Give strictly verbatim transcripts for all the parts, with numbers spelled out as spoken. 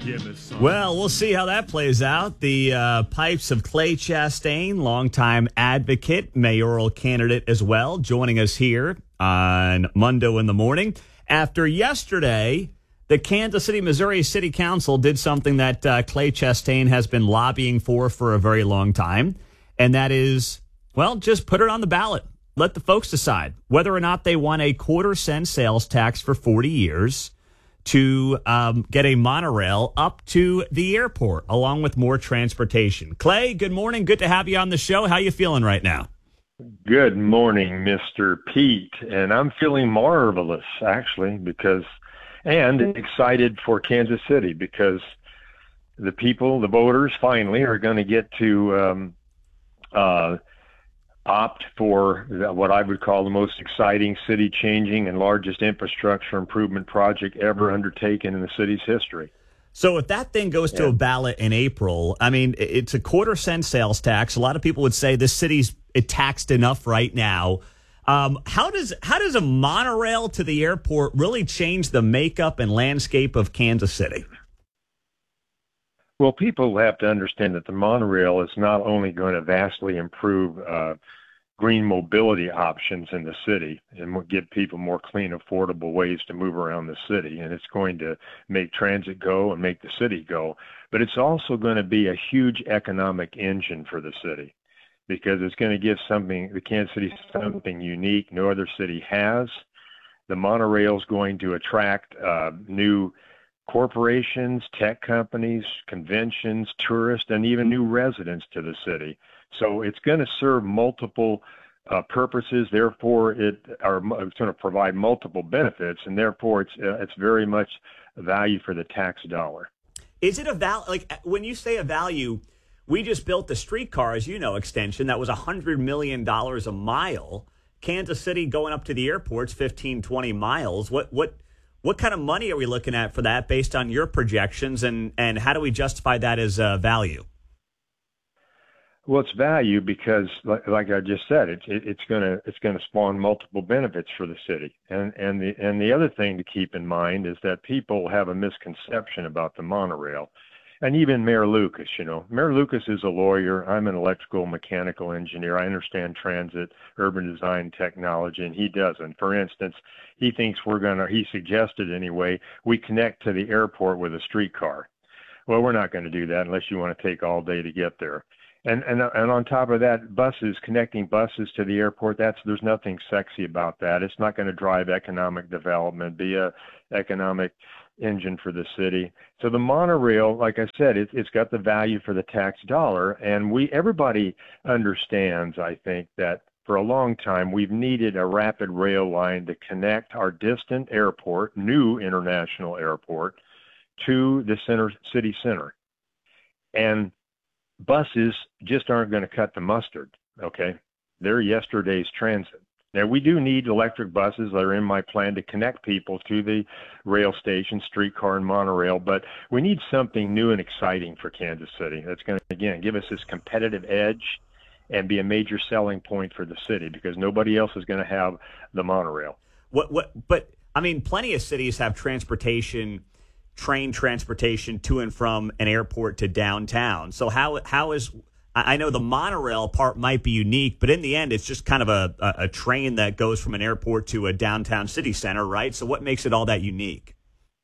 Well, we'll see how that plays out. The uh, pipes of Clay Chastain, longtime advocate, mayoral candidate as well, joining us here on Mundo in the Morning. After yesterday, the Kansas City, Missouri City Council did something that uh, Clay Chastain has been lobbying for for a very long time, and that is, well, just put it on the ballot. Let the folks decide whether or not they want a quarter cent sales tax for forty years to um, get a monorail up to the airport, along with more transportation. Clay, good morning. Good to have you on the show. How you feeling right now? Good morning, Mister Pete. And I'm feeling marvelous, actually, because, and excited for Kansas City, because the people, the voters, finally are going to get to um, uh, opt for what I would call the most exciting city-changing and largest infrastructure improvement project ever undertaken in the city's history. So if that thing goes to yeah. a ballot in April, I mean, it's a quarter cent sales tax. A lot of people would say this city's it taxed enough right now. Um, how does how does a monorail to the airport really change the makeup and landscape of Kansas City? Well, people have to understand that the monorail is not only going to vastly improve uh, green mobility options in the city and give people more clean, affordable ways to move around the city, and it's going to make transit go and make the city go, but it's also going to be a huge economic engine for the city, because it's going to give something, the Kansas City, something unique no other city has. The monorail is going to attract uh, new corporations, tech companies, conventions, tourists, and even new residents to the city. So it's going to serve multiple uh, purposes. Therefore, it are it's going to provide multiple benefits, and therefore it's uh, it's very much a value for the tax dollar. Is it a value? Like when you say a value, we just built the streetcar, as you know, extension that was a hundred million dollars a mile. Kansas City going up to the airport's fifteen, twenty miles. What what? What kind of money are we looking at for that based on your projections, and, and how do we justify that as uh, value? Well, it's value because, like, like I just said, it, it, it's going to it's going to spawn multiple benefits for the city. And and the and the other thing to keep in mind is that people have a misconception about the monorail. And even Mayor Lucas, you know, Mayor Lucas is a lawyer. I'm an electrical mechanical engineer. I understand transit, urban design, technology, and he doesn't. For instance, he thinks we're going to, he suggested anyway, we connect to the airport with a streetcar. Well, we're not going to do that unless you want to take all day to get there. And, and and on top of that, buses, connecting buses to the airport, that's there's nothing sexy about that. It's not going to drive economic development, be a economic engine for the city. So the monorail, like I said, it, it's got the value for the tax dollar. And we everybody understands, I think, that for a long time we've needed a rapid rail line to connect our distant airport, new international airport, to the center city center. And buses just aren't going to cut the mustard, okay? They're yesterday's transit. Now, we do need electric buses that are in my plan to connect people to the rail station, streetcar, and monorail, but we need something new and exciting for Kansas City that's going to, again, give us this competitive edge and be a major selling point for the city, because nobody else is going to have the monorail. What? What? But, I mean, plenty of cities have transportation, train transportation to and from an airport to downtown. So how how is I know the monorail part might be unique, but in the end, it's just kind of a, a, a train that goes from an airport to a downtown city center, right? So what makes it all that unique?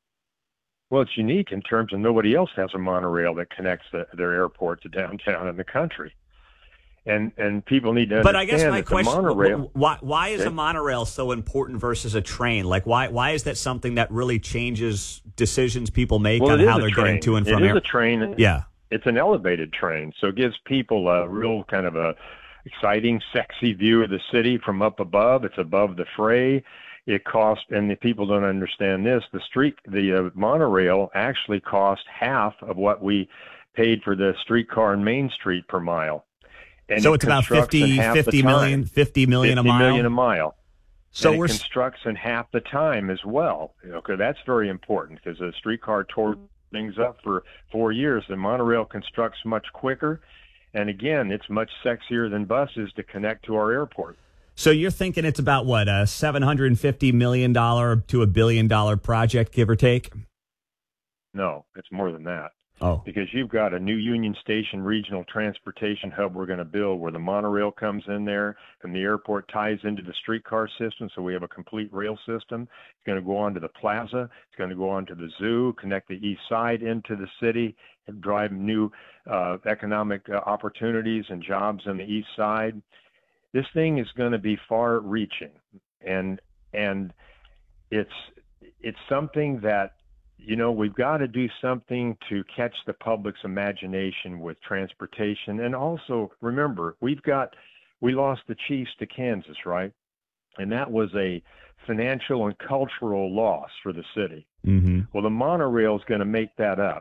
Well, it's unique in terms of nobody else has a monorail that connects the, their airport to downtown in the country. And and people need to understand. But I guess my that question: the monorail, why why is okay. a monorail so important versus a train? Like why why is that something that really changes decisions people make well, on how they're train. getting to and from? It is air- a train. Yeah, it's an elevated train, so it gives people a real kind of a exciting, sexy view of the city from up above. It's above the fray. It costs, and the people don't understand this. The street, the uh, monorail actually cost half of what we paid for the streetcar in Main Street per mile. And so it it's about fifty, fifty million, fifty million a mile. fifty million a mile. So and we're it constructs in half the time as well. Okay, that's very important because a streetcar tore things up for four years. The monorail constructs much quicker, and again, it's much sexier than buses to connect to our airport. So you're thinking it's about what, a seven hundred fifty million dollars to a billion dollar project, give or take? No, it's more than that. Oh, Because you've got a new Union Station regional transportation hub we're going to build where the monorail comes in there from the airport, ties into the streetcar system. So we have a complete rail system. It's going to go on to the plaza. It's going to go on to the zoo, connect the east side into the city, and drive new uh, economic uh, opportunities and jobs on the east side. This thing is going to be far reaching. And, and it's, it's something that, you know, we've got to do something to catch the public's imagination with transportation. And also, remember, we've got, we lost the Chiefs to Kansas, right? And that was a financial and cultural loss for the city. mm-hmm. Well, the monorail is going to make that up.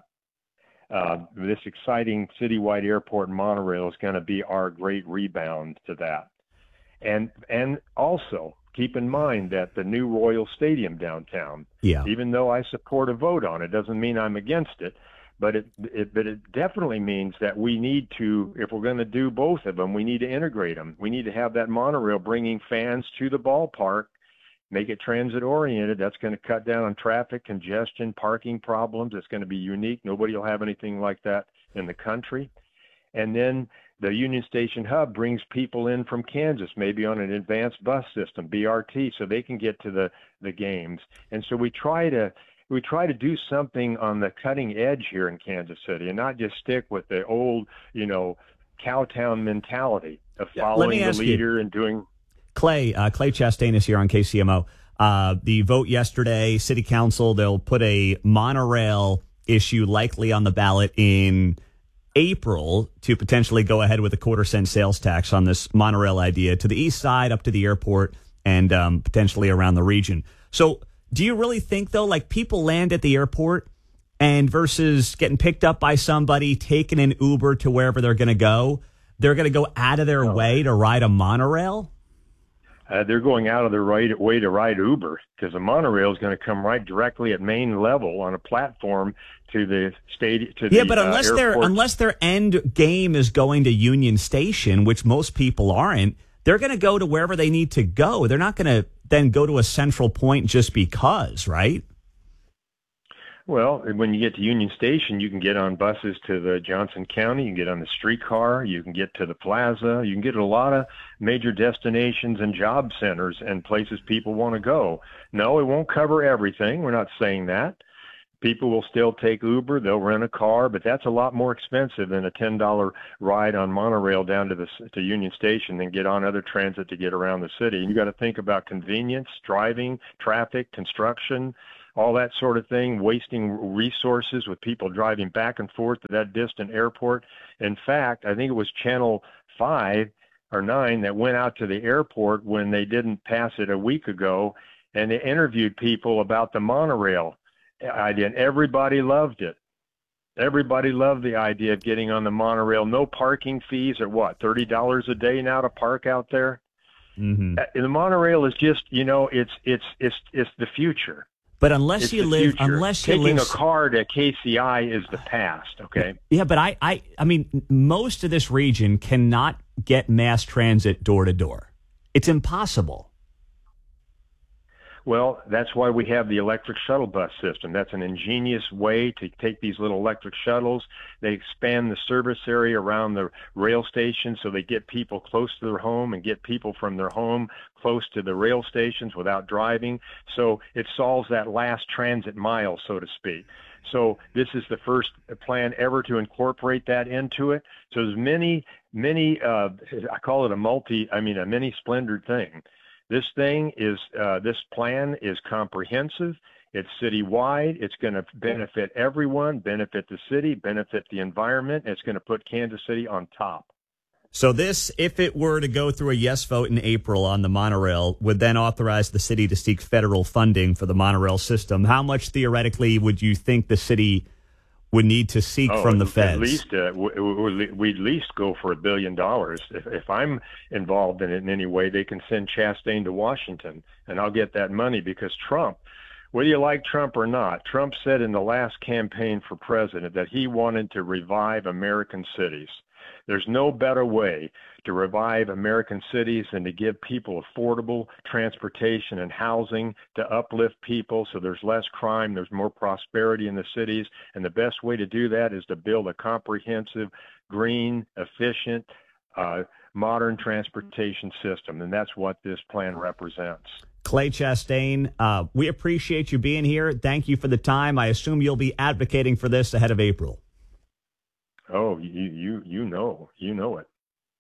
Uh, this exciting citywide airport monorail is going to be our great rebound to that. And, and also, keep in mind that the new Royal Stadium downtown, Yeah. even though I support a vote on it, doesn't mean I'm against it. But it, it, but it definitely means that we need to, if we're going to do both of them, we need to integrate them. We need to have that monorail bringing fans to the ballpark, make it transit oriented. That's going to cut down on traffic, congestion, parking problems. It's going to be unique. Nobody will have anything like that in the country. And then the Union Station hub brings people in from Kansas, maybe on an advanced bus system, B R T, so they can get to the, the games. And so we try to we try to do something on the cutting edge here in Kansas City and not just stick with the old, you know, cowtown mentality of following the leader you, and doing. Clay, uh, Clay Chastain is here on K C M O. Uh, the vote yesterday, City Council, they'll put a monorail issue likely on the ballot in April to potentially go ahead with a quarter cent sales tax on this monorail idea to the east side up to the airport and um, potentially around the region. So do you really think, though, like people land at the airport and versus getting picked up by somebody, taking an Uber to wherever they're going to go, they're going to go out of their No. way to ride a monorail? Uh, they're going out of their right way to ride Uber because the monorail is going to come right directly at main level on a platform to the stadium. To yeah, the, but unless uh, their airport. unless their end game is going to Union Station, which most people aren't, they're going to go to wherever they need to go. They're not going to then go to a central point just because, right? Well, when you get to Union Station, you can get on buses to the Johnson County, you can get on the streetcar, you can get to the plaza, you can get to a lot of major destinations and job centers and places people want to go. No, it won't cover everything. We're not saying that. People will still take Uber, they'll rent a car, but that's a lot more expensive than a ten dollar ride on monorail down to the to Union Station and get on other transit to get around the city. And you got to think about convenience, driving, traffic, construction, all that sort of thing, wasting resources with people driving back and forth to that distant airport. In fact, I think it was Channel five or nine that went out to the airport when they didn't pass it a week ago, and they interviewed people about the monorail idea, and everybody loved it. Everybody loved the idea of getting on the monorail. No parking fees at what, thirty dollars a day now to park out there? Mm-hmm. The monorail is just, you know, it's it's it's it's the future. But unless It's you the live, future. unless you Taking live, a car to K C I is the past, okay? yeah. But I, I, I mean, most of this region cannot get mass transit door to door. It's impossible. Well, that's why we have the electric shuttle bus system. That's an ingenious way to take these little electric shuttles. They expand the service area around the rail station so they get people close to their home and get people from their home close to the rail stations without driving. So it solves that last transit mile, so to speak. So this is the first plan ever to incorporate that into it. So there's many, many, uh, I call it a multi, I mean, a mini splendored thing. This thing is, uh, this plan is comprehensive. It's citywide. It's going to benefit everyone, benefit the city, benefit the environment. It's going to put Kansas City on top. So this, if it were to go through a yes vote in April on the monorail, would then authorize the city to seek federal funding for the monorail system. How much theoretically would you think the city would need to seek oh, from the at feds? At least uh, we, we'd at least go for a billion dollars. If, if I'm involved in it in any way, they can send Chastain to Washington, and I'll get that money because Trump, whether you like Trump or not, Trump said in the last campaign for president that he wanted to revive American cities. There's no better way to revive American cities than to give people affordable transportation and housing to uplift people so there's less crime, there's more prosperity in the cities. And the best way to do that is to build a comprehensive, green, efficient, uh, modern transportation system. And that's what this plan represents. Clay Chastain, uh, we appreciate you being here. Thank you for the time. I assume you'll be advocating for this ahead of April. Oh, you you you know, you know it.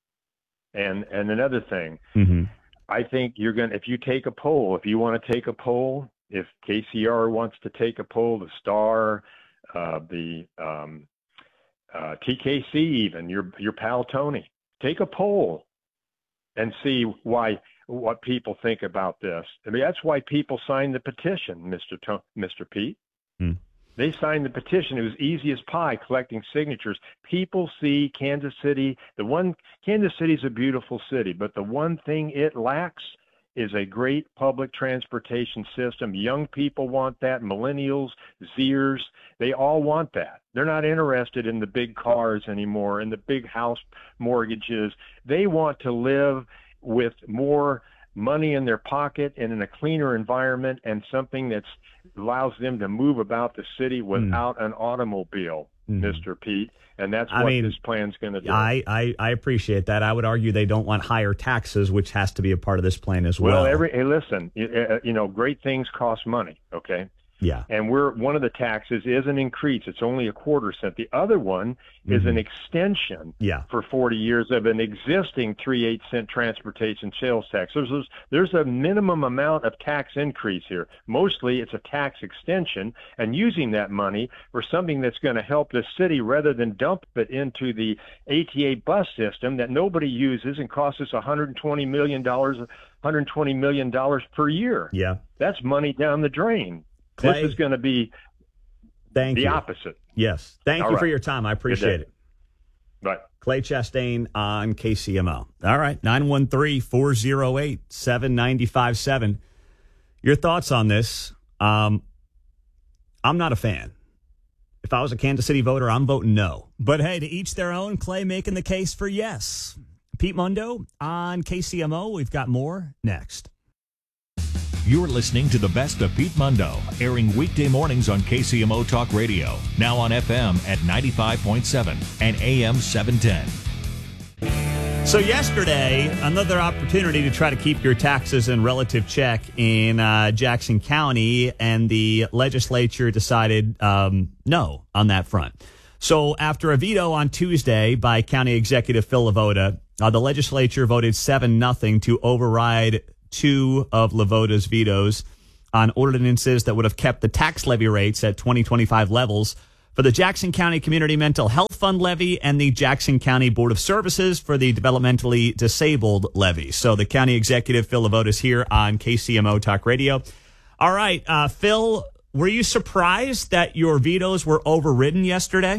And and another thing, mm-hmm. I think you're going to, if you take a poll, if you want to take a poll, if K C R wants to take a poll, the Star, uh, the um, uh, T K C even, your your pal Tony, take a poll and see why what people think about this. I mean, that's why people signed the petition, Mister To- Mister Pete. Hmm. They signed the petition. It was easy as pie collecting signatures. People see Kansas City. The one Kansas City is a beautiful city, but the one thing it lacks is a great public transportation system. Young people want that. Millennials, Zers, they all want that. They're not interested in the big cars anymore and the big house mortgages. They want to live with more money in their pocket and in a cleaner environment and something that allows them to move about the city without mm. an automobile, mm. Mister Pete. And that's what I mean, this plan's going to do. I, I, I appreciate that. I would argue they don't want higher taxes, which has to be a part of this plan as well. Well, every hey, listen, you, you know, great things cost money, okay? Yeah. And we're one of the taxes is an increase. It's only a quarter cent. The other one mm-hmm. is an extension yeah. for forty years of an existing three eighths cent transportation sales tax. There's, there's there's a minimum amount of tax increase here. Mostly it's a tax extension and using that money for something that's going to help the city rather than dump it into the A T A bus system that nobody uses and costs us one hundred twenty million dollars, one hundred twenty million dollars per year. Yeah. That's money down the drain. Clay, this is going to be thank the you. opposite. Yes. Thank All you right. for your time. I appreciate it. Right. Clay Chastain on K C M O. All right. nine one three, four oh eight, seven nine five seven. Your thoughts on this? Um, I'm not a fan. If I was a Kansas City voter, I'm voting no. But hey, to each their own. Clay making the case for yes. Pete Mundo on K C M O. We've got more next. You're listening to the best of Pete Mundo, airing weekday mornings on K C M O Talk Radio, now on F M at ninety-five point seven and A M seven ten. So yesterday, another opportunity to try to keep your taxes in relative check in uh, Jackson County, and the legislature decided um, no on that front. So after a veto on Tuesday by County Executive Phil Lavoda, uh, the legislature voted seven nothing to override two of Lavoda's vetoes on ordinances that would have kept the tax levy rates at twenty twenty-five levels for the Jackson County Community Mental Health Fund levy and the Jackson County Board of Services for the developmentally disabled levy. So the county executive, Phil Lavoda, is here on K C M O Talk Radio. All right, uh, Phil, were you surprised that your vetoes were overridden yesterday?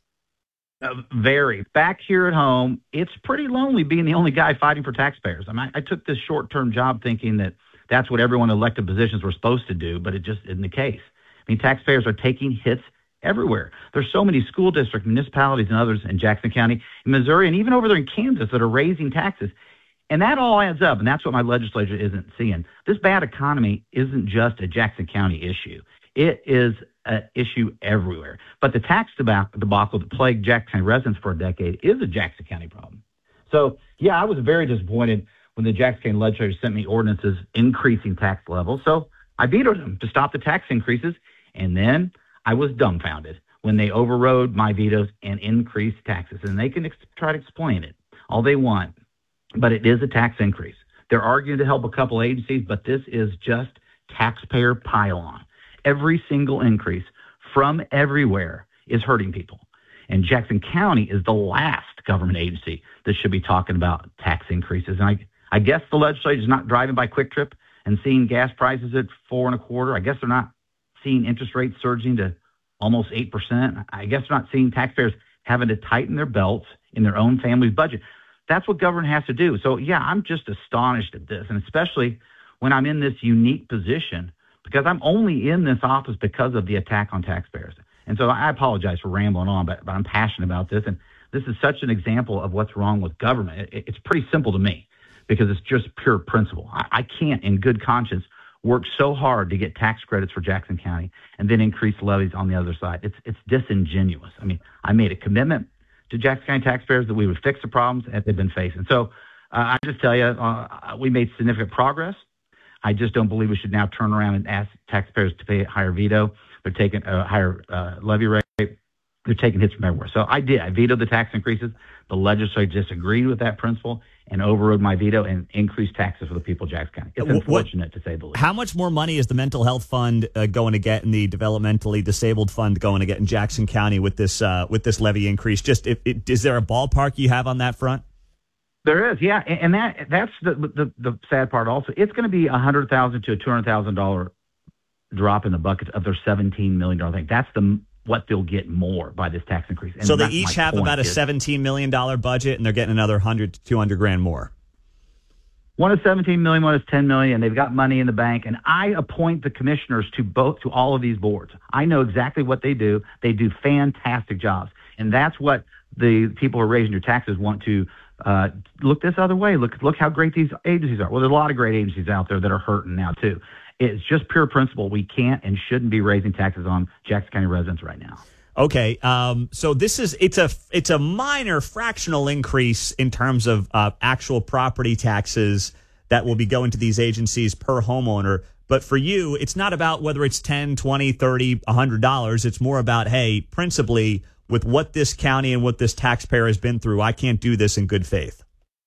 Uh, very. Back here at home, it's pretty lonely being the only guy fighting for taxpayers. I mean, I, I took this short-term job thinking that that's what everyone in elected positions were supposed to do, but it just isn't the case. I mean, taxpayers are taking hits everywhere. There's so many school districts, municipalities, and others in Jackson County, in Missouri, and even over there in Kansas that are raising taxes. And that all adds up, and that's what my legislature isn't seeing. This bad economy isn't just a Jackson County issue. It is an issue everywhere. But the tax debacle that plagued Jackson County residents for a decade is a Jackson County problem. So, yeah, I was very disappointed when the Jackson County legislature sent me ordinances increasing tax levels. So I vetoed them to stop the tax increases, and then I was dumbfounded when they overrode my vetoes and increased taxes. And they can ex- try to explain it all they want, but it is a tax increase. They're arguing to help a couple agencies, but this is just taxpayer pile-on. Every single increase from everywhere is hurting people. And Jackson County is the last government agency that should be talking about tax increases. And I, I guess the legislature is not driving by Quick Trip and seeing gas prices at four and a quarter. I guess they're not seeing interest rates surging to almost eight percent. I guess they're not seeing taxpayers having to tighten their belts in their own family's budget. That's what government has to do. So, yeah, I'm just astonished at this, and especially when I'm in this unique position, because I'm only in this office because of the attack on taxpayers. And so I apologize for rambling on, but, but I'm passionate about this. And this is such an example of what's wrong with government. It, it's pretty simple to me because it's just pure principle. I, I can't, in good conscience, work so hard to get tax credits for Jackson County and then increase levies on the other side. It's it's disingenuous. I mean, I made a commitment to Jackson County taxpayers that we would fix the problems that they've been facing. So uh, I just tell you, uh, we made significant progress. I just don't believe we should now turn around and ask taxpayers to pay a higher veto. They're taking a higher uh, levy rate. They're taking hits from everywhere. So I did. I vetoed the tax increases. The legislature disagreed with that principle and overrode my veto and increased taxes for the people of Jackson County. It's unfortunate, what, to say the least. How much more money is the mental health fund uh, going to get and the developmentally disabled fund going to get in Jackson County with this uh, with this levy increase? Just if, it, is there a ballpark you have on that front? There is, yeah, and that that's the the, the sad part. Also, it's going to be a hundred thousand to a two hundred thousand dollar drop in the bucket of their seventeen million dollar thing. That's the what they'll get more by this tax increase. And so they each have about a is, seventeen million dollar budget, and they're getting another hundred to two hundred grand more. One is seventeen million, one is ten million. And they've got money in the bank, and I appoint the commissioners to both to all of these boards. I know exactly what they do. They do fantastic jobs, and that's what the people who are raising your taxes want to uh, look this other way. Look, look how great these agencies are. Well, there's a lot of great agencies out there that are hurting now too. It's just pure principle. We can't and shouldn't be raising taxes on Jackson County residents right now. Okay, um, so this is it's a it's a minor fractional increase in terms of uh, actual property taxes that will be going to these agencies per homeowner. But for you, it's not about whether it's ten, twenty, thirty, one hundred dollars. It's more about, hey, principally, with what this county and what this taxpayer has been through, I can't do this in good faith.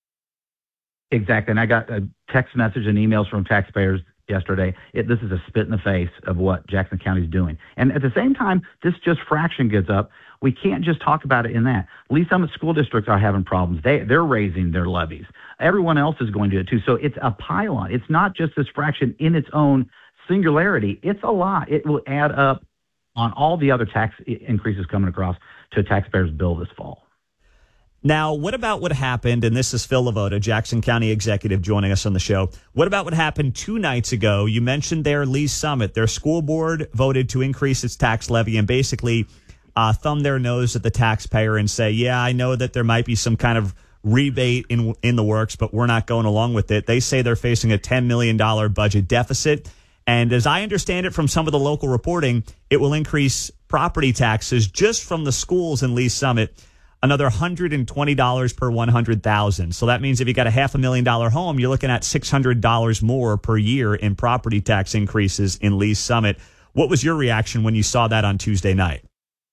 Exactly, and I got a text message and emails from taxpayers yesterday. It, this is a spit in the face of what Jackson County is doing. And at the same time, this just fraction gets up. We can't just talk about it in that. Lee Summit school districts are having problems. They, they're raising their levies. Everyone else is going to do it too. So it's a pile-on. It's not just this fraction in its own singularity. It's a lot. It will add up on all the other tax increases coming across to a taxpayer's bill this fall. Now, what about what happened, and this is Phil Lavoda, Jackson County executive, joining us on the show. What about what happened two nights ago? You mentioned their Lee Summit. Their school board voted to increase its tax levy and basically uh, thumb their nose at the taxpayer and say, yeah, I know that there might be some kind of rebate in in the works, but we're not going along with it. They say they're facing a ten million dollars budget deficit. And as I understand it from some of the local reporting, it will increase property taxes just from the schools in Lee Summit another one hundred twenty dollars per one hundred thousand dollars. So that means if you got a half a million dollar home, you're looking at six hundred dollars more per year in property tax increases in Lee Summit. What was your reaction when you saw that on Tuesday night?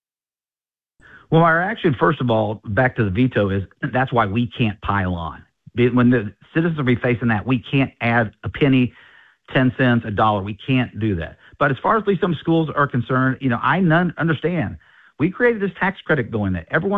Well, our reaction, first of all, back to the veto, is that's why we can't pile on. When the citizens will be facing that, we can't add a penny, ten cents, a dollar. We can't do that. But as far as Lee Summit schools are concerned, you know, I none understand. We created this tax credit going there. Everyone